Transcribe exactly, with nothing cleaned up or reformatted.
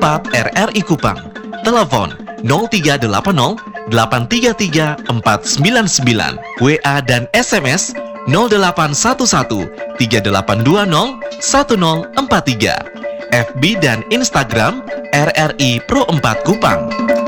empat R R I Kupang. Telepon nol tiga delapan nol delapan tiga tiga empat sembilan sembilan. W A dan S M S nol delapan satu satu tiga delapan dua nol satu nol empat tiga. F B dan Instagram R R I Pro empat Kupang.